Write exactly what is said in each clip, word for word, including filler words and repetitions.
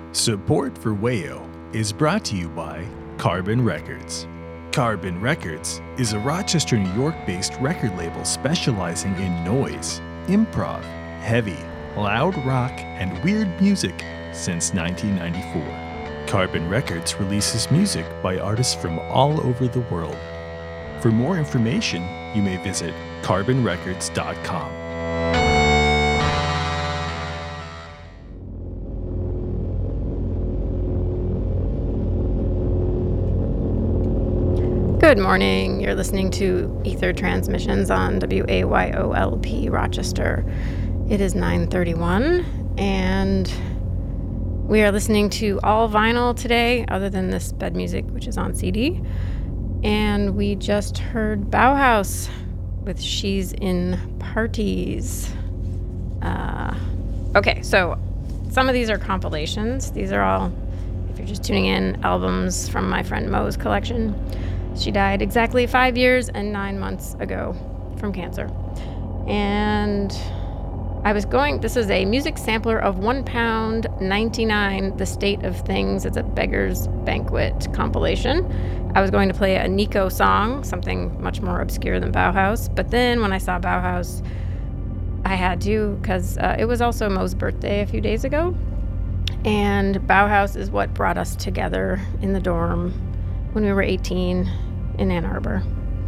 Support for Wayo is brought to you by Carbon Records. Carbon Records is a Rochester, New York-based record label specializing in noise, improv, heavy, loud rock, and weird music since nineteen ninety-four. Carbon Records releases music by artists from all over the world. For more information, you may visit carbon records dot com. Good morning. You're listening to Ether Transmissions on W A Y O L P Rochester. It is nine thirty-one, and we are listening to all vinyl today, other than this bed music, which is on C D. And we just heard Bauhaus with She's in Parties. Uh, okay, so some of these are compilations. These are all, if you're just tuning in, albums from my friend Mo's collection. She died exactly five years and nine months ago from cancer. And I was going, this is a music sampler of one pound ninety-nine, The State of Things. It's a Beggar's Banquet compilation. I was going to play a Nico song, something much more obscure than Bauhaus. But then when I saw Bauhaus, I had to, because uh, it was also Mo's birthday a few days ago. And Bauhaus is what brought us together in the dorm when we were eighteen in Ann Arbor.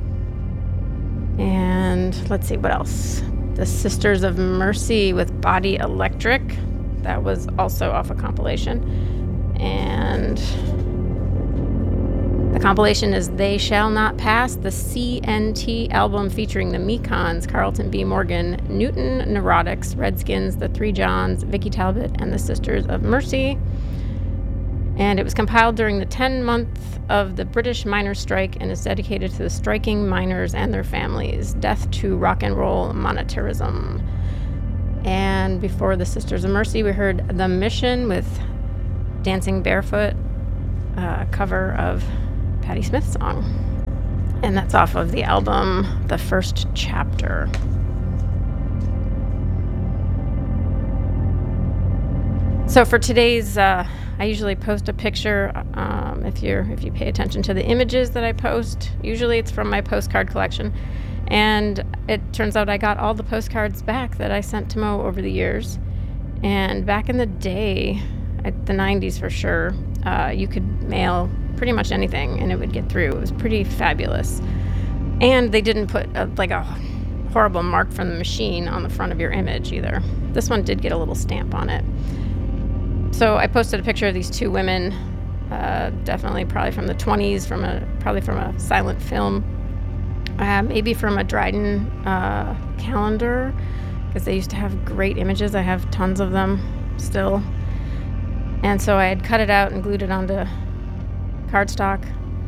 And let's see, what else? The Sisters of Mercy with Body Electric. That was also off a compilation. And the compilation is They Shall Not Pass, the C N T album featuring the Mekons, Carlton B. Morgan, Newton Neurotics, Redskins, the Three Johns, Vicky Talbot, and the Sisters of Mercy. And it was compiled during the ten month of the British miners' strike and is dedicated to the striking miners and their families. Death to rock and roll monetarism. And before the Sisters of Mercy, we heard The Mission with Dancing Barefoot, a cover of Patti Smith's song. And that's off of the album The First Chapter. So for today's, uh, I usually post a picture. Um, if you're if you pay attention to the images that I post, usually it's from my postcard collection. And it turns out I got all the postcards back that I sent to Mo over the years. And back in the day, at the nineties for sure, uh, you could mail pretty much anything and it would get through. It was pretty fabulous. And they didn't put a, like a horrible mark from the machine on the front of your image either. This one did get a little stamp on it. So I posted a picture of these two women, uh, definitely probably from the twenties, from a probably from a silent film, uh, maybe from a Dryden uh, calendar, because they used to have great images. I have tons of them still. And so I had cut it out and glued it onto cardstock.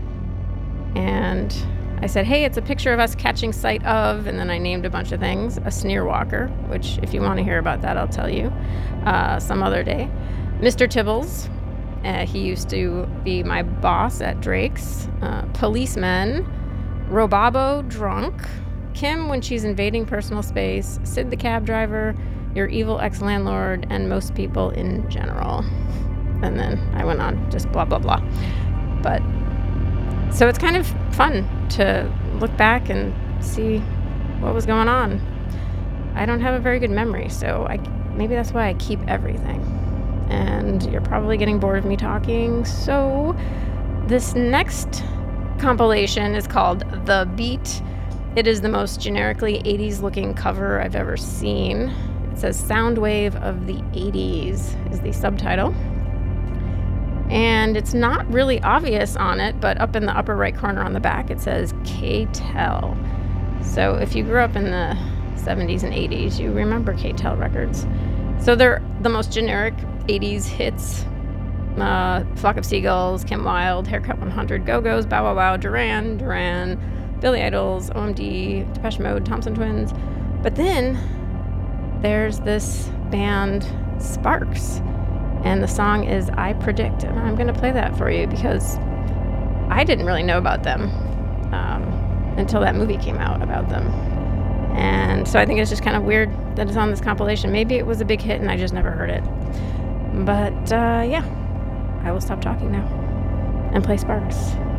And I said, hey, it's a picture of us catching sight of, and then I named a bunch of things, a sneer walker, which if you want to hear about that, I'll tell you uh, some other day. Mister Tibbles, uh, he used to be my boss at Drake's. Uh, policemen, Robabo drunk, Kim when she's invading personal space, Sid the cab driver, your evil ex-landlord, and most people in general. And then I went on, just blah, blah, blah. But, so it's kind of fun to look back and see what was going on. I don't have a very good memory, so I, maybe that's why I keep everything. And you're probably getting bored of me talking. So this next compilation is called The Beat. It is the most generically eighties looking cover I've ever seen. It says Soundwave of the eighties is the subtitle. And it's not really obvious on it, but up in the upper right corner on the back it says K-Tel. So if you grew up in the seventies and eighties, you remember K-Tel records. So they're the most generic eighties hits. Uh, Flock of Seagulls, Kim Wilde, Haircut one hundred, Go-Go's, Bow Wow Wow, Duran Duran, Billy Idols, O M D, Depeche Mode, Thompson Twins. But then there's this band, Sparks. And the song is I Predict. And I'm going to play that for you because I didn't really know about them um, until that movie came out about them. And so I think it's just kind of weird that it's on this compilation. Maybe it was a big hit and I just never heard it. But uh, yeah, I will stop talking now and play Sparks.